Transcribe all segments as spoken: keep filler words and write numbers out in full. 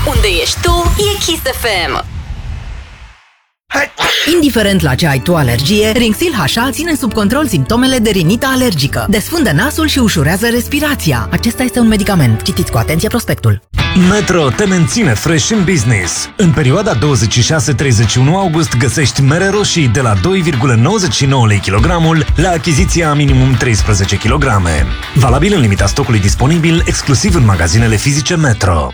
Unde ești tu, e Kiss F M. Indiferent la ce ai tu alergie, Rinxil H A ține sub control simptomele de rinită alergică. Desfundă nasul și ușurează respirația. Acesta este un medicament. Citiți cu atenție prospectul. Metro te menține fresh în business. În perioada douăzeci și șase treizeci și unu august găsești mere roșii de la doi virgulă nouăzeci și nouă lei kilogramul la achiziția minimum treisprezece kilograme. Valabil în limita stocului disponibil, exclusiv în magazinele fizice Metro.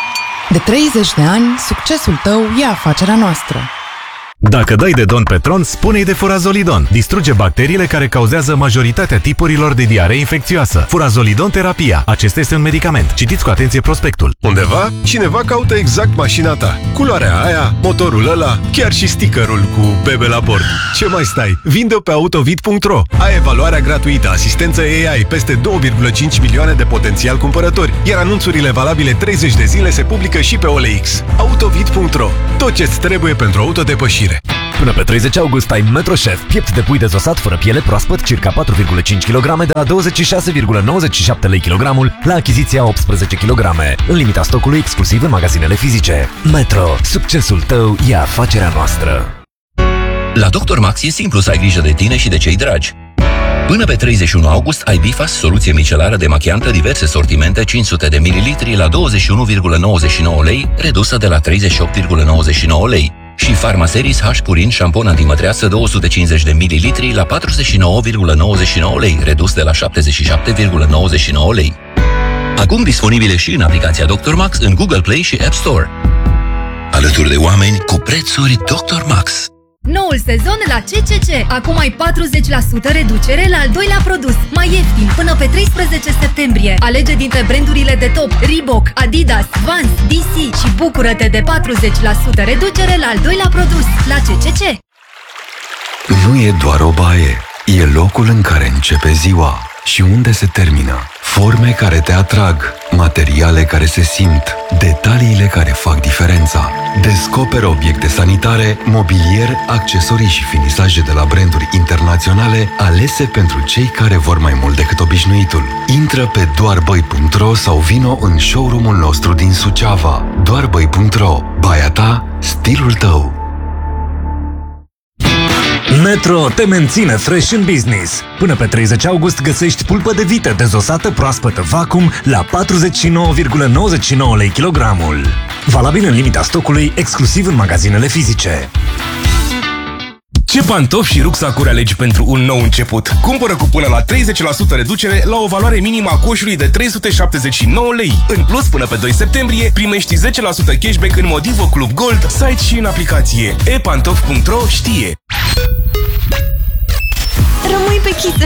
De treizeci de ani, succesul tău e afacerea noastră. Dacă dai de Don Petron, spune-i de Furazolidon. Distruge bacteriile care cauzează majoritatea tipurilor de diaree infecțioasă. Furazolidon terapia. Acesta este un medicament. Citiți cu atenție prospectul. Undeva, cineva caută exact mașina ta. Culoarea aia, motorul ăla, chiar și stickerul cu bebe la bord. Ce mai stai? Vinde-o pe autovid punct ro. Ai evaluarea gratuită, asistență A I, peste două virgulă cinci milioane de potențial cumpărători, iar anunțurile valabile treizeci de zile se publică și pe O L X. autovid punct ro. Tot ce-ți trebuie pentru autodepășire. Până pe treizeci august ai Metro Chef, piept de pui dezosat fără piele proaspăt, circa patru virgulă cinci kilograme de la douăzeci și șase virgulă nouăzeci și șapte lei kilogramul la achiziția optsprezece kilograme, în limita stocului exclusiv în magazinele fizice. Metro, succesul tău e afacerea noastră. La doctor Max e simplu să ai grijă de tine și de cei dragi. Până pe treizeci și unu august ai Bifas, soluție micelară demachiantă, diverse sortimente, cinci sute de mililitri la douăzeci și unu virgulă nouăzeci și nouă lei, redusă de la treizeci și opt virgulă nouăzeci și nouă lei. Și Pharmaseris H Purin șampon antimătreasă două sute cincizeci de mililitri la patruzeci și nouă virgulă nouăzeci și nouă lei, redus de la șaptezeci și șapte virgulă nouăzeci și nouă lei. Acum disponibile și în aplicația doctor Max în Google Play și App Store. Alături de oameni cu prețuri doctor Max. Noul sezon la C C C. Acum ai patruzeci la sută reducere la al doilea produs, mai ieftin, până pe treisprezece septembrie. Alege dintre brandurile de top Reebok, Adidas, Vans, D C și bucură-te de patruzeci la sută reducere la al doilea produs la C C C. Nu e doar o baie, e locul în care începe ziua și unde se termină. Forme care te atrag, materiale care se simt, detaliile care fac diferența. Descoperă obiecte sanitare, mobilier, accesorii și finisaje de la branduri internaționale alese pentru cei care vor mai mult decât obișnuitul. Intră pe doarbăi punct ro sau vino în showroom-ul nostru din Suceava. doarbăi punct ro. Baia ta, stilul tău. Metro te menține fresh în business. Până pe treizeci august găsești pulpă de vită dezosată proaspătă vacuum la patruzeci și nouă virgulă nouăzeci și nouă lei kilogramul. Valabil în limita stocului exclusiv în magazinele fizice. Ce pantofi și rucsacuri alegi pentru un nou început? Cumpără cu până la treizeci la sută reducere la o valoare minimă a coșului de trei sute șaptezeci și nouă lei. În plus, până pe doi septembrie, primești zece la sută cashback în Modivo Club Gold, site și în aplicație. e pantof punct ro știe. Rămâi pe Kiss